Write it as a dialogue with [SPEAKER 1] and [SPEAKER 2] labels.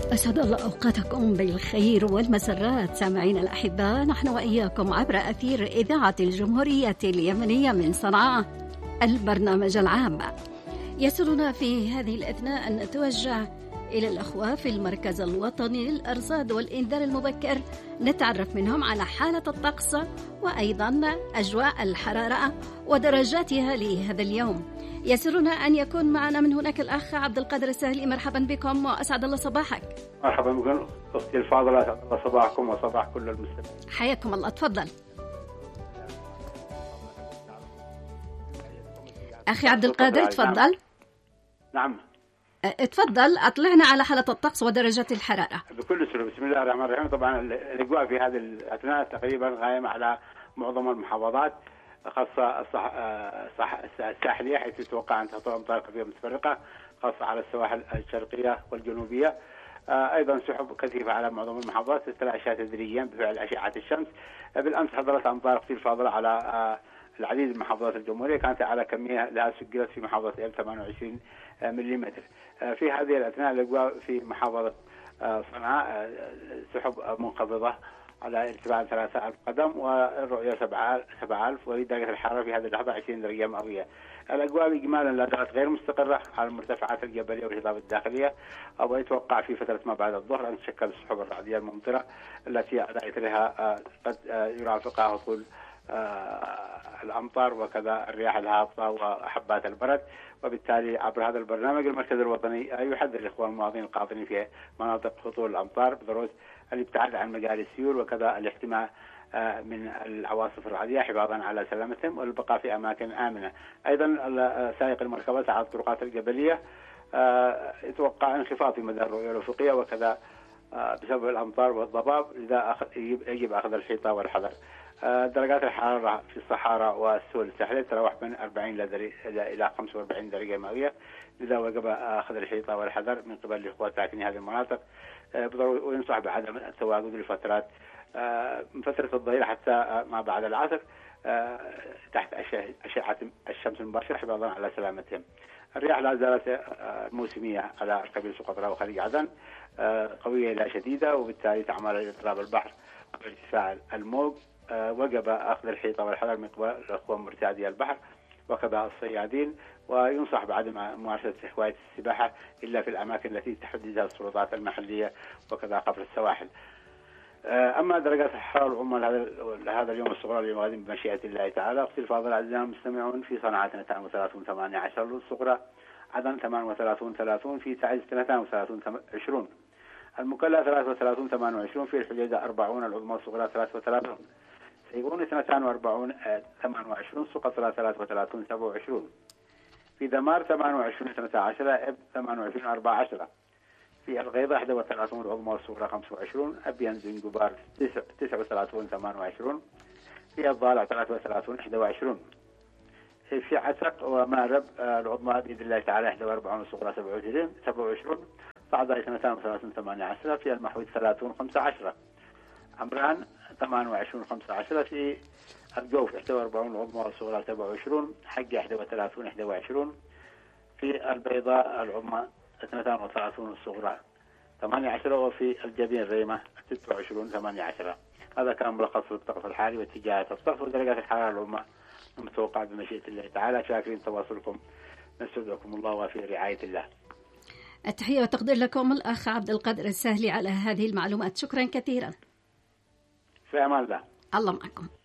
[SPEAKER 1] أسعد الله أوقاتكم بالخير والمسرات سامعين الأحباء، نحن وإياكم عبر أثير إذاعة الجمهورية اليمنية من صنعاء البرنامج العام. يسرنا في هذه الأثناء أن نتوجه إلى الأخوة في المركز الوطني للأرصاد والإنذار المبكر، نتعرف منهم على حالة الطقس وأيضا أجواء الحرارة ودرجاتها لهذا اليوم. يسرنا أن يكون معنا من هناك الأخ عبد القادر السهلي. مرحبا بكم وأسعد الله صباحك.
[SPEAKER 2] مرحبا بكم أختي الفاضلة، أسعد الله صباحكم وصباح كل المستمعين.
[SPEAKER 1] حياكم الله، تفضل أخي عبد القادر، تفضل.
[SPEAKER 2] نعم
[SPEAKER 1] تفضل، أطلعنا على حالة الطقس ودرجات الحرارة.
[SPEAKER 2] بكل سهولة. بسم الله الرحمن الرحيم. طبعا الأجواء في هذه الأثناء تقريبا غائمة على معظم المحافظات، خاصة الساحلية حيث يتوقع أن تهطل أمطار خفيفة متفرقة، خاصة على السواحل الشرقية والجنوبية. أيضا سحب كثيفة على معظم المحافظات تتلاشى تدريجيا بفعل أشعة الشمس. بالأمس حضرت أمطار كثير فاضلة على العديد من محافظات الجمهورية، كانت على كمية لها سجلت في محافظة 28 ملم. في هذه الأثناء الأجواء في محافظة صنعاء سحب منخفضة على ارتفاع 3000 قدم والرؤية 7000، ودرجة الحرارة في هذه اللحظة 20 درجة مئوية. الأجواء إجمالا لا زالت غير مستقرة على المرتفعات الجبلية والهضاب الداخلية، ويتوقع في فترة ما بعد الظهر أن تشكل السحب الرعدية الممطرة التي على إثرها قد يرافقها هطول الأمطار وكذا الرياح الهابطة وحبات البرد. وبالتالي عبر هذا البرنامج المركز الوطني يحذر الإخوان المواطنين القاطنين في مناطق هطول الأمطار بضرورة الابتعاد عن مجال السيول وكذا الاحتماء من العواصف الرعدية حفاظا على سلامتهم والبقاء في أماكن آمنة. أيضا سائق المركبات على الطرقات الجبلية يتوقع انخفاض في مدى الرؤية الأفقية وكذا بسبب الأمطار والضباب، لذا يجب أخذ الحيطة والحذر. درجات الحرارة في الصحراء والسهول الساحلية تتراوح من 40 إلى 45 درجة مئوية، لذا وجب أخذ الحيطة والحذر من قبل الإخوة ساكني هذه المناطق، وينصح بعدم التواجد لفترات من فترة الظهيرة حتى ما بعد العصر تحت أشعة الشمس المباشرة حفاظا على سلامتهم. الرياح لا زالت موسمية على قبيل سقطرى وخليج عدن، قوية إلى شديدة، وبالتالي تعمل على اضطراب البحر وارتفاع الموج. وجب أخذ الحيطة والحذر من قبل الأخوة مرتادي البحر وكذا الصيادين، وينصح بعدم ممارسة هواية السباحة إلا في الأماكن التي تحددها السلطات المحلية وكذا قبل السواحل. أما درجات الحرارة العظمى لهذا اليوم الصغرى اليوم غد بمشيئة الله تعالى. أختي الفاضلة أعزائنا المستمعون، في صنعاء 32.18 للصغرى، عدن 38.30، في تعز 32.20، المكلا 33.28، في الحديدة 40 العظمى الصغرى 33، سيئون 42.28، سقط 33.27، في دمار 28.12، اب 28.14، في الغيضة 31 العظمى الصغرى 25، أبين زنجبار 39.28، في الضالع 33.21، في عتق ومارب العظمى بإذن الله تعالى 41 الصغرى 27، صعداء 32.18، في المحويد 30.15، عمران 28.15، في الجوف 41 العظمى الصغرى 27، حقة 31.21، في البيضاء العظمى 32 الصغرى 18، وفي الجبين ريمة 26.18. هذا كان ملخص الطقس الحالي واتجاهات الطقس ودرجات الحرارة العظمى المتوقعة بمشيئة الله تعالى. شاكرين تواصلكم، نسعدكم الله وفي رعاية الله.
[SPEAKER 1] التحية والتقدير لكم الأخ عبد القادر السهلي على هذه المعلومات، شكرا كثيرا.
[SPEAKER 2] في أمان الله.
[SPEAKER 1] الله معكم.